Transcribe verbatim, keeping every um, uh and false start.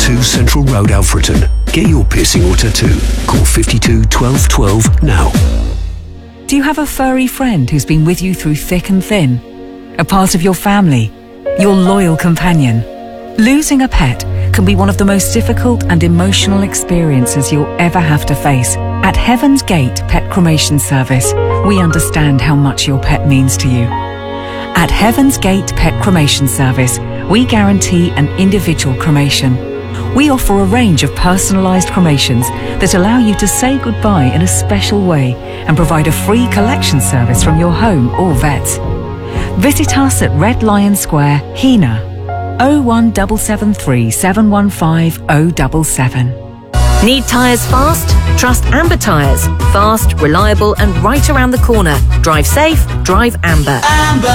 two Central Road, Alfreton. Get your piercing or tattoo. Call fifty-two twelve twelve now. Do you have a furry friend who's been with you through thick and thin? A part of your family? Your loyal companion? Losing a pet can be one of the most difficult and emotional experiences you'll ever have to face. At Heaven's Gate Pet Cremation Service, we understand how much your pet means to you. At Heaven's Gate Pet Cremation Service, we guarantee an individual cremation. We offer a range of personalised cremations that allow you to say goodbye in a special way and provide a free collection service from your home or vets. Visit us at Red Lion Square, Hena, oh one seven seven three, seven one five oh seven seven. Need tyres fast? Trust Amber Tyres. Fast, reliable and right around the corner. Drive safe, drive Amber. Amber.